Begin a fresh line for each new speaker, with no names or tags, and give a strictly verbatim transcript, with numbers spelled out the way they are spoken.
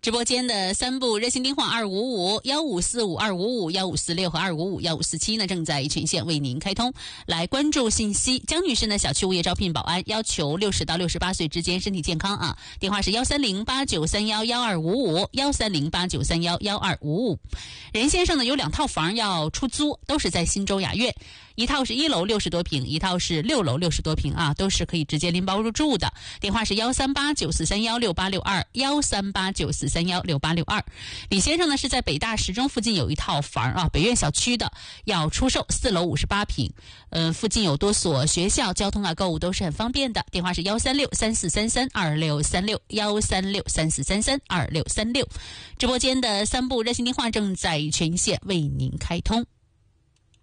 直播间的三部热线电话二五五幺五四五二五五幺五四六和二五五幺五四七呢，正在全线为您开通。来关注信息，江女士呢，小区物业招聘保安，要求六十到六十八岁之间，身体健康啊。电话是幺三零八九三幺幺二五五幺三零八九三幺幺二五五。任先生呢有两套房要出租，都是在新洲雅苑。一套是一楼六十多平，一套是六楼六十多平啊，都是可以直接拎包入住的。电话是幺三八九四三幺六八六二幺三八九四三幺六八六二。李先生呢是在北大十中附近有一套房啊，北苑小区的，要出售，四楼五十八平，呃，附近有多所学校，交通啊购物都是很方便的。电话是幺三六三四三三二六三六幺三六三四三三二六三六。直播间的三部热线电话正在全线为您开通。